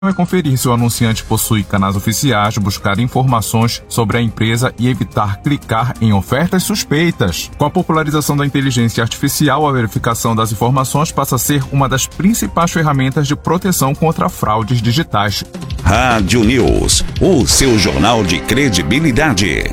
É conferir se o anunciante possui canais oficiais, buscar informações sobre a empresa e evitar clicar em ofertas suspeitas. Com a popularização da inteligência artificial, a verificação das informações passa a ser uma das principais ferramentas de proteção contra fraudes digitais. Rádio News, o seu jornal de credibilidade.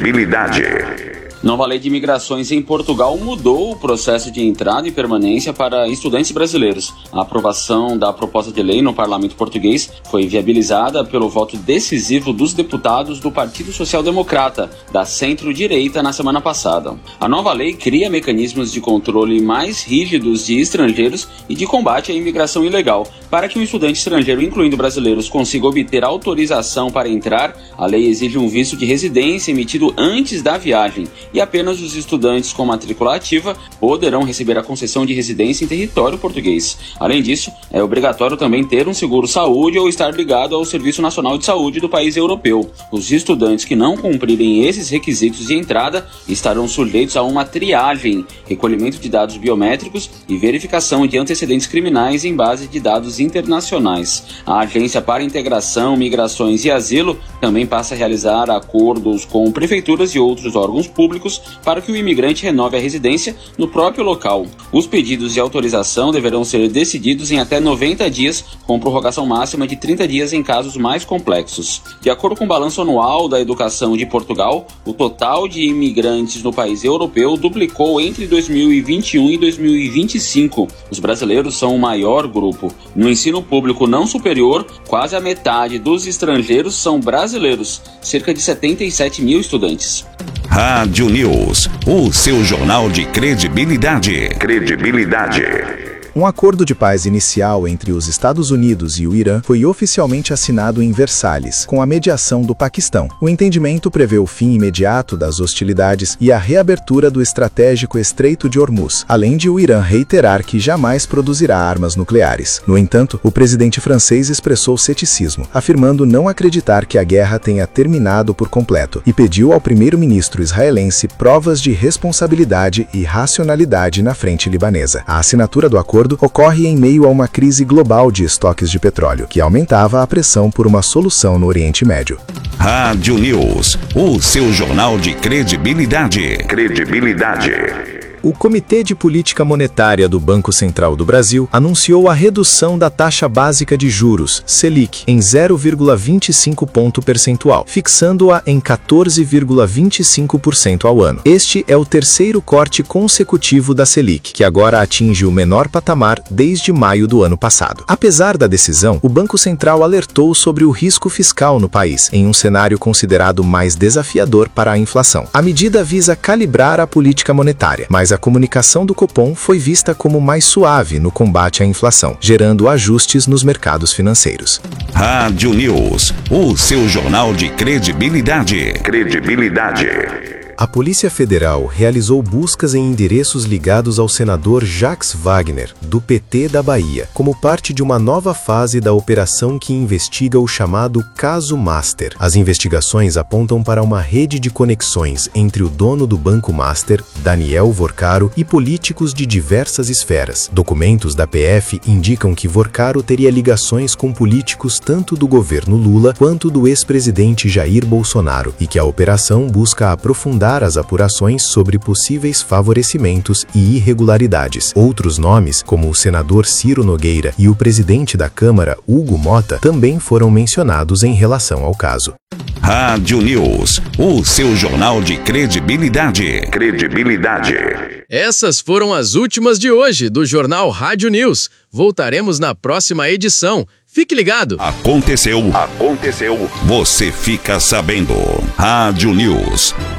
Nova lei de imigrações em Portugal mudou o processo de entrada e permanência para estudantes brasileiros. A aprovação da proposta de lei no parlamento português foi viabilizada pelo voto decisivo dos deputados do Partido Social Democrata, da centro-direita, na semana passada. A nova lei cria mecanismos de controle mais rígidos de estrangeiros e de combate à imigração ilegal. Para que um estudante estrangeiro, incluindo brasileiros, consiga obter autorização para entrar, a lei exige um visto de residência emitido antes da viagem. E apenas os estudantes com matrícula ativa poderão receber a concessão de residência em território português. Além disso, é obrigatório também ter um seguro-saúde ou estar ligado ao Serviço Nacional de Saúde do país europeu. Os estudantes que não cumprirem esses requisitos de entrada estarão sujeitos a uma triagem, recolhimento de dados biométricos e verificação de antecedentes criminais em base de dados internacionais. A Agência para Integração, Migrações e Asilo também passa a realizar acordos com prefeituras e outros órgãos públicos para que o imigrante renove a residência no próprio local. Os pedidos de autorização deverão ser decididos em até 90 dias, com prorrogação máxima de 30 dias em casos mais complexos. De acordo com o balanço anual da educação de Portugal, o total de imigrantes no país europeu duplicou entre 2021 e 2025. Os brasileiros são o maior grupo. No ensino público não superior, quase a metade dos estrangeiros são brasileiros, cerca de 77 mil estudantes. Rádio News, o seu jornal de credibilidade. Um acordo de paz inicial entre os Estados Unidos e o Irã foi oficialmente assinado em Versalhes, com a mediação do Paquistão. O entendimento prevê o fim imediato das hostilidades e a reabertura do estratégico Estreito de Hormuz, além de o Irã reiterar que jamais produzirá armas nucleares. No entanto, o presidente francês expressou ceticismo, afirmando não acreditar que a guerra tenha terminado por completo, e pediu ao primeiro-ministro israelense provas de responsabilidade e racionalidade na frente libanesa. A assinatura do acordo ocorre em meio a uma crise global de estoques de petróleo, que aumentava a pressão por uma solução no Oriente Médio. Rádio News, o seu jornal de credibilidade. O Comitê de Política Monetária do Banco Central do Brasil anunciou a redução da taxa básica de juros, Selic, em 0,25 ponto percentual, fixando-a em 14,25% ao ano. Este é o terceiro corte consecutivo da Selic, que agora atinge o menor patamar desde maio do ano passado. Apesar da decisão, o Banco Central alertou sobre o risco fiscal no país, em um cenário considerado mais desafiador para a inflação. A medida visa calibrar a política monetária, mas a comunicação do Copom foi vista como mais suave no combate à inflação, gerando ajustes nos mercados financeiros. Rádio News, o seu jornal de credibilidade. A Polícia Federal realizou buscas em endereços ligados ao senador Jacques Wagner, do PT da Bahia, como parte de uma nova fase da operação que investiga o chamado Caso Master. As investigações apontam para uma rede de conexões entre o dono do Banco Master, Daniel Vorcaro, e políticos de diversas esferas. Documentos da PF indicam que Vorcaro teria ligações com políticos tanto do governo Lula quanto do ex-presidente Jair Bolsonaro, e que a operação busca aprofundar as apurações sobre possíveis favorecimentos e irregularidades. Outros nomes, como o senador Ciro Nogueira e o presidente da Câmara, Hugo Mota, também foram mencionados em relação ao caso. Rádio News, o seu jornal de credibilidade. Essas foram as últimas de hoje do Jornal Rádio News. Voltaremos na próxima edição. Fique ligado. Aconteceu. Você fica sabendo. Rádio News.